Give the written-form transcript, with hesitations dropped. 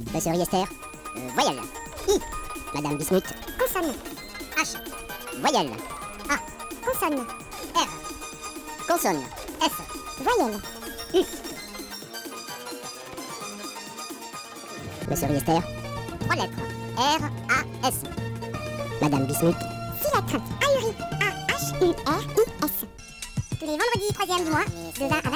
Monsieur Riester. Voyelle. I. Madame Bismuth. Consonne. H. Voyelle. A. Consonne. R. Consonne. S. Voyelle. U. Monsieur Riester. 3 lettres. R. A. S. Madame Bismuth. 6 lettres. Ahuri. A-H-U-R-I-S. Tous les vendredis 3e du mois, de 20 à 21h.